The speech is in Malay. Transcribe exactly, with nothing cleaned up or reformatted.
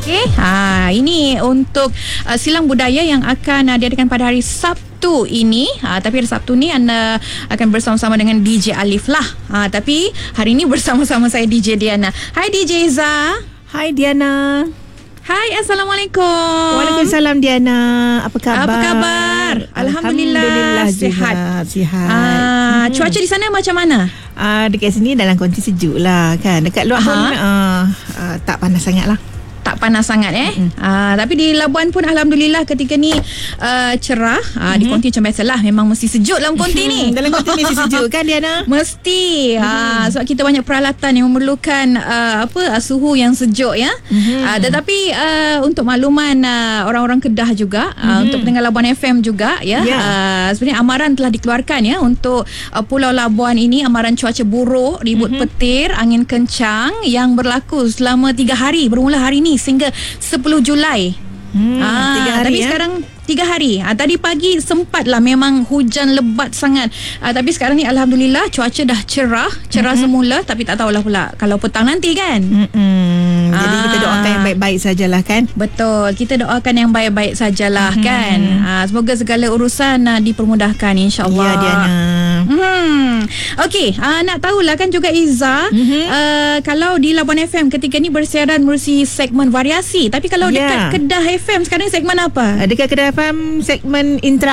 Okey, ha, ini untuk uh, silang budaya yang akan uh, diadakan pada hari Sabtu ini. Ha, tapi hari Sabtu ni anda akan bersama-sama dengan D J Alif lah. Ha, tapi hari ini bersama-sama saya D J Diana. Hai D J Iza. Hai Diana. Hai, Assalamualaikum. Waalaikumsalam Diana. Apa khabar? Apa khabar? Alhamdulillah, Alhamdulillah sihat. Sihat. Ah, hmm. Cuaca di sana macam mana? Ah, dekat sini dalam kondisi sejuk lah kan. Dekat luar pun uh, uh, tak panas sangat lah. Tak panas sangat eh. Mm-hmm. Ah, tapi di Labuan pun alhamdulillah ketika ni uh, cerah. Ah, mm-hmm. Di Konti macam biasalah, memang mesti sejuk dalam Konti ni. Dalam Konti mesti sejuk kan Diana? Mesti. Mm-hmm. Ah, sebab kita banyak peralatan yang memerlukan uh, apa uh, suhu yang sejuk ya. Mm-hmm. Ah, tetapi uh, untuk makluman uh, orang-orang Kedah juga, mm-hmm. uh, untuk pendengar Labuan F M juga ya. Yeah. Uh, sebenarnya amaran telah dikeluarkan ya untuk uh, Pulau Labuan ini, amaran cuaca buruk, ribut mm-hmm. petir, angin kencang yang berlaku selama tiga hari bermula hari ini sehingga sepuluh Julai. Hmm, ah, tiga hari tapi ya? Sekarang tiga hari. Ah, tadi pagi sempatlah memang hujan lebat sangat. Ah, tapi sekarang ni alhamdulillah cuaca dah cerah, cerah mm-hmm. semula, tapi tak tahulah pula kalau petang nanti kan. Mm-hmm. Ah. Jadi kita doakan yang baik-baik sajalah kan. Betul, kita doakan yang baik-baik sajalah mm-hmm. kan. Ah, semoga segala urusan uh, dipermudahkan insya-Allah. Ya Diana. Hmm. Okey, uh, nak tahulah kan juga Iza, mm-hmm. uh, kalau di Labuan F M ketika ni bersiaran melalui segmen variasi, tapi kalau yeah. dekat Kedah F M sekarang segmen apa? Dekat Kedah F M segmen interaktif